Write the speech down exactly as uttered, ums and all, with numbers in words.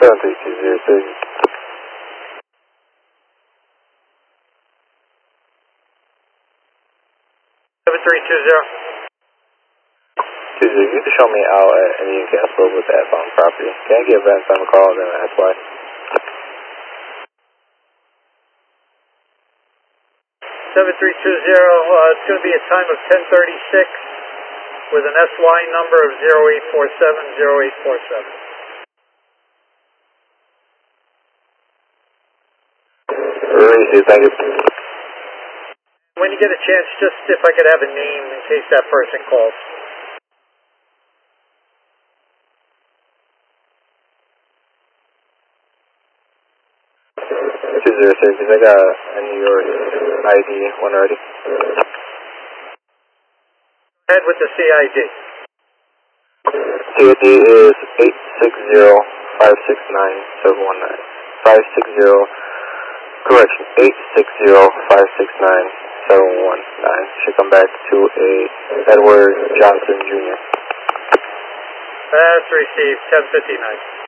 seven three two zero six. seven three two zero. Two zero, you can show me out at Indian Castle with that phone property. Can I get back on the call, then that's why. seven three two zero, uh, it's going to be a time of ten thirty-six with an S Y number of zero eight four seven zero eight four seven. Release, thank you. When you get a chance, just if I could have a name in case that person calls. two zero six, I got a New York I D one already. Head with the C I D. C I D is eight six zero five six nine seven one nine. five six zero, correction, eight six zero five six nine seven one nine. Should come back to a Edward Johnson Junior That's received, ten fifty-nine.